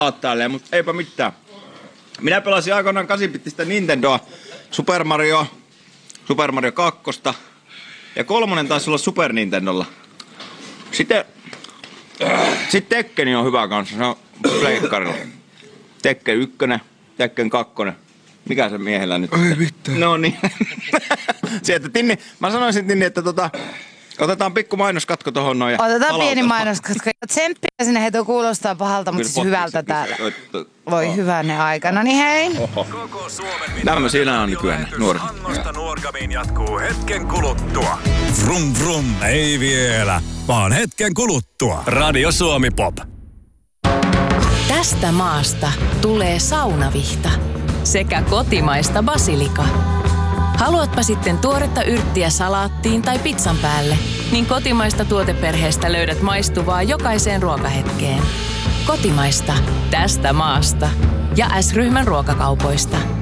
tälleen, mutta eipä mitään. Minä pelasin aikoinaan 8-bittistä Nintendoa, Super Mario 2 ja 3 taisi olla Super Nintendolla. Sitten Tekkeni on hyvä kanssa, se on pleikkarilla. Tekken 1, Tekken 2. Mikä se miehellä nyt? Ei mitään. No niin. Sieltä Tinni, mä sanoisin Tinni, että otetaan pikku mainoskatko tohon noin. Otetaan pieni mainoskatko. Tsemppiä sinne heito kuulostaa pahalta, mutta siis hyvältä täällä. Voi hyvänen aika. No niin hei. Nämä siinä on nykyään nuori. Hangosta Nuorgamiin jatkuu hetken kuluttua. Vrum vrum, ei vielä, vaan hetken kuluttua. Radio Suomi Pop. Tästä maasta tulee saunavihta sekä kotimaista basilika. Haluatpa sitten tuoretta yrttiä salaattiin tai pizzan päälle, niin kotimaista tuoteperheestä löydät maistuvaa jokaiseen ruokahetkeen. Kotimaista tästä maasta ja S-ryhmän ruokakaupoista.